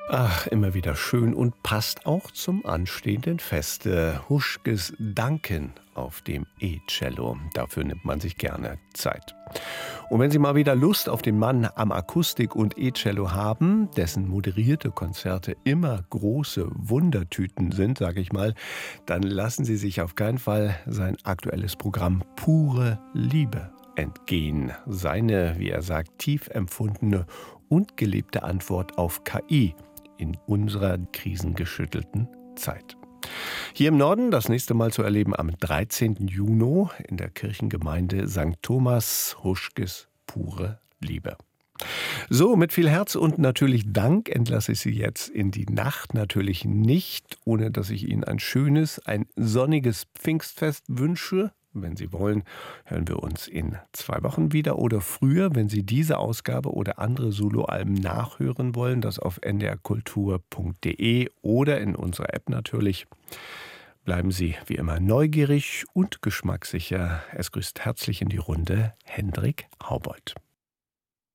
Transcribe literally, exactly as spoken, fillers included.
Ach, immer wieder schön und passt auch zum anstehenden Fest. Äh, Huschkes Danken auf dem E-Cello. Dafür nimmt man sich gerne Zeit. Und wenn Sie mal wieder Lust auf den Mann am Akustik- und E-Cello haben, dessen moderierte Konzerte immer große Wundertüten sind, sage ich mal, dann lassen Sie sich auf keinen Fall sein aktuelles Programm Pure Liebe entgehen. Seine, wie er sagt, tief empfundene und gelebte Antwort auf K I in unserer krisengeschüttelten Zeit. Hier im Norden das nächste Mal zu erleben am dreizehnten Juni in der Kirchengemeinde Sankt Thomas, Huschkes Pure Liebe. So, mit viel Herz und natürlich Dank entlasse ich Sie jetzt in die Nacht. Natürlich nicht, ohne dass ich Ihnen ein schönes, ein sonniges Pfingstfest wünsche. Wenn Sie wollen, hören wir uns in zwei Wochen wieder oder früher, wenn Sie diese Ausgabe oder andere Soloalben nachhören wollen, das auf n d r kultur punkt d e oder in unserer App natürlich. Bleiben Sie wie immer neugierig und geschmackssicher. Es grüßt herzlich in die Runde Hendrik Haubold.